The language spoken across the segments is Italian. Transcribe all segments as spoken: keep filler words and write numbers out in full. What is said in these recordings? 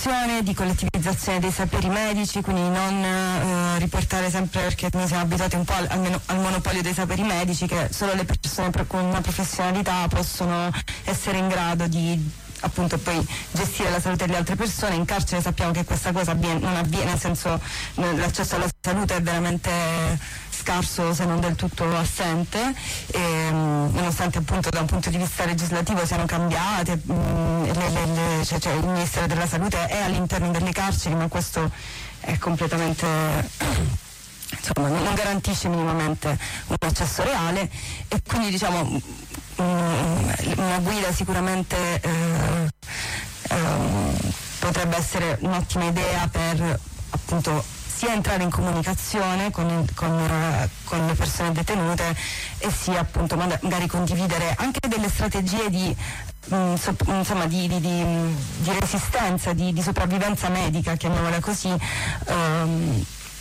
informazione, di collettivizzazione dei saperi medici, quindi non eh, riportare sempre, perché noi siamo abituati un po' al, almeno al monopolio dei saperi medici, che solo le persone con una professionalità possono essere in grado di appunto poi gestire la salute delle altre persone. In carcere sappiamo che questa cosa avviene, non avviene, nel senso l'accesso alla salute è veramente scarso, se non del tutto assente, e, nonostante appunto da un punto di vista legislativo siano cambiate, mh, le, le, le, cioè, cioè, il Ministero della Salute è all'interno delle carceri, ma questo è completamente insomma non garantisce minimamente un accesso reale, e quindi diciamo una guida sicuramente eh, eh, potrebbe essere un'ottima idea per appunto sia entrare in comunicazione con, con, uh, con le persone detenute, e sia appunto magari condividere anche delle strategie di mh, so, insomma di, di, di, di resistenza, di, di sopravvivenza medica, chiamiamola così, um,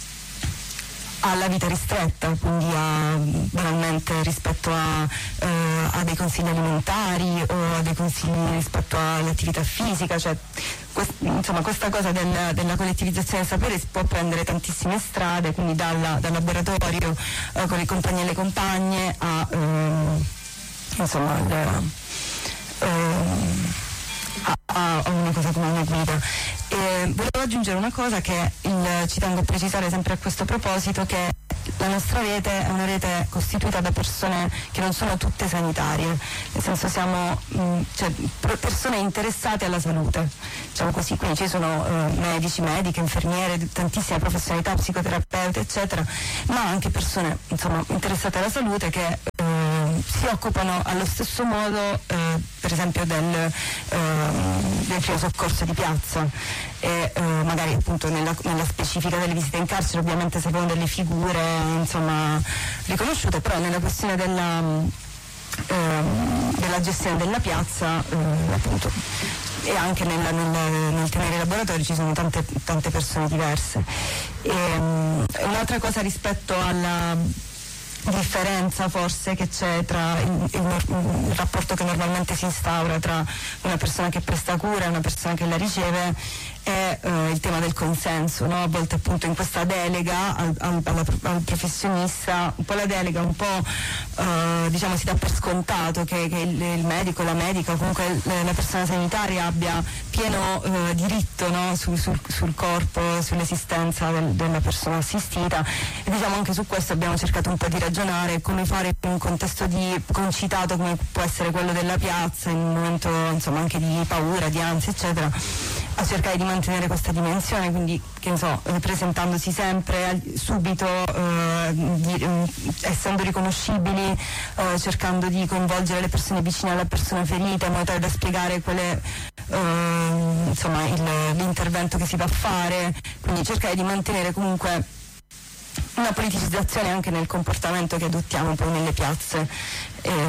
alla vita ristretta, quindi a, banalmente rispetto a, eh, a dei consigli alimentari o a dei consigli rispetto all'attività fisica, cioè quest, insomma questa cosa del, della collettivizzazione del sapere si può prendere tantissime strade, quindi dalla, dal laboratorio eh, con i compagni e le compagne a eh, insomma il, eh, a, a una cosa come una guida. E volevo aggiungere una cosa che il, ci tengo a precisare sempre a questo proposito, che la nostra rete è una rete costituita da persone che non sono tutte sanitarie, nel senso siamo mh, cioè, persone interessate alla salute, diciamo così, quindi ci sono eh, medici, mediche, infermiere, tantissime professionalità, psicoterapeuti eccetera, ma anche persone insomma interessate alla salute che eh, si occupano allo stesso modo eh, per esempio del, eh, del primo soccorso di piazza, e eh, magari appunto nella, nella specifica delle visite in carcere ovviamente servono delle figure insomma riconosciute, però nella questione della, ehm, della gestione della piazza eh, appunto e anche nella, nel, nel tenere i laboratori ci sono tante, tante persone diverse. E, um, un'altra cosa rispetto alla differenza forse che c'è tra il, il, il rapporto che normalmente si instaura tra una persona che presta cura e una persona che la riceve è eh, il tema del consenso, no? A volte appunto in questa delega al, al, alla, al professionista, un po' la delega, un po' eh, diciamo si dà per scontato che, che il, il medico, la medica, comunque il, la persona sanitaria abbia pieno eh, diritto, no? sul, sul, sul corpo, sull'esistenza del, della persona assistita, e diciamo anche su questo abbiamo cercato un po' di ragionare come fare in un contesto di concitato come può essere quello della piazza, in un momento insomma anche di paura, di ansia eccetera, a cercare di mantenere questa dimensione, quindi che ne so, presentandosi sempre subito, eh, di, eh, essendo riconoscibili, eh, cercando di coinvolgere le persone vicine alla persona ferita in modo tale da spiegare qual è eh, insomma il, l'intervento che si va a fare, quindi cercare di mantenere comunque una politicizzazione anche nel comportamento che adottiamo poi nelle piazze. Eh,